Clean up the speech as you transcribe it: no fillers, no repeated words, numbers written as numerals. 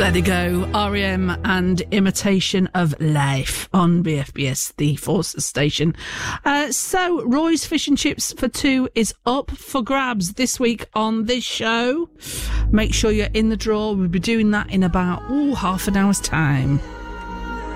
There they go, R.E.M. and Imitation of Life on BFBS, the Forces station. So, Roy's Fish and Chips for Two is up for grabs this week on this show. Make sure you're in the draw. We'll be doing that in about half an hour's time.